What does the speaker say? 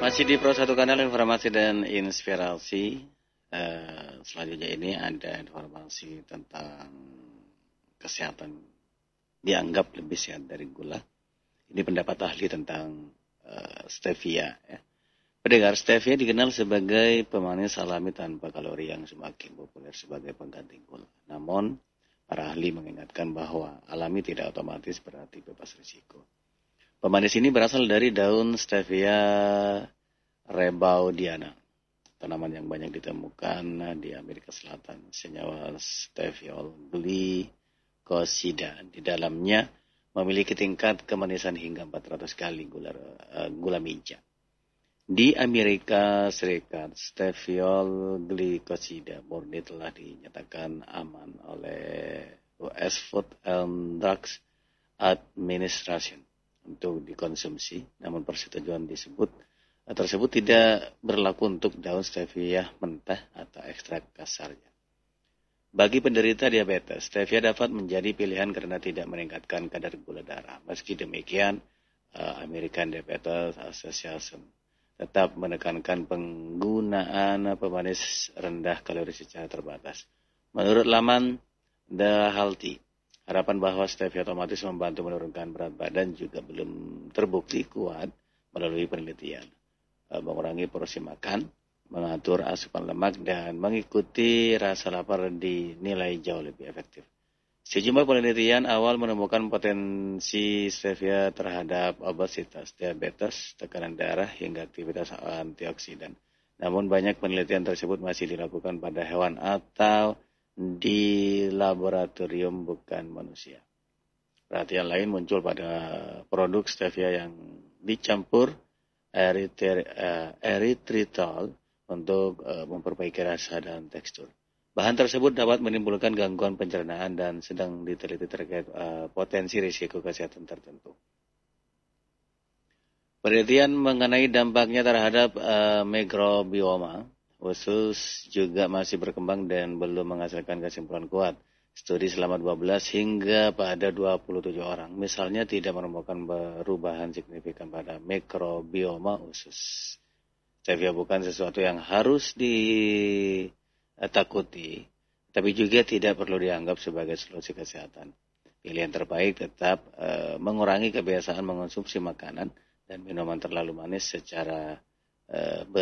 Masih di Pro 1 Kanal Informasi dan Inspirasi. Selanjutnya ini ada informasi tentang kesehatan dianggap lebih sehat dari gula. Ini pendapat ahli tentang stevia. Ya. Pendengar, stevia dikenal sebagai pemanis alami tanpa kalori yang semakin populer sebagai pengganti gula. Namun, para ahli mengingatkan bahwa alami tidak otomatis berarti bebas risiko. Pemanis ini berasal dari daun stevia rebaudiana, tanaman yang banyak ditemukan di Amerika Selatan. Senyawa steviol glikosida di dalamnya memiliki tingkat kemanisan hingga 400 kali gula minca. Di Amerika Serikat, steviol glikosida murni telah dinyatakan aman oleh US Food and Drugs Administration untuk dikonsumsi, namun persetujuan tersebut tidak berlaku untuk daun stevia mentah atau ekstrak kasarnya. Bagi penderita diabetes, stevia dapat menjadi pilihan karena tidak meningkatkan kadar gula darah. Meski demikian, American Diabetes Association tetap menekankan penggunaan pemanis rendah kalori secara terbatas. Menurut laman The Healthy, harapan bahwa stevia otomatis membantu menurunkan berat badan juga belum terbukti kuat melalui penelitian. Mengurangi porsi makan, mengatur asupan lemak, dan mengikuti rasa lapar dinilai jauh lebih efektif. Sejumlah penelitian awal menemukan potensi stevia terhadap obesitas, diabetes, tekanan darah, hingga aktivitas antioksidan. Namun banyak penelitian tersebut masih dilakukan pada hewan atau di laboratorium bukan manusia. Perhatian lain muncul pada produk stevia yang dicampur erythritol untuk memperbaiki rasa dan tekstur. Bahan tersebut dapat menimbulkan gangguan pencernaan dan sedang diteliti terkait potensi risiko kesehatan tertentu. Penelitian mengenai dampaknya terhadap mikrobioma usus juga masih berkembang dan belum menghasilkan kesimpulan kuat. Studi selama 12 hingga pada 27 orang, misalnya tidak menemukan perubahan signifikan pada mikrobioma usus. Stevia bukan sesuatu yang harus ditakuti, tapi juga tidak perlu dianggap sebagai solusi kesehatan. Pilihan terbaik tetap mengurangi kebiasaan mengonsumsi makanan dan minuman terlalu manis secara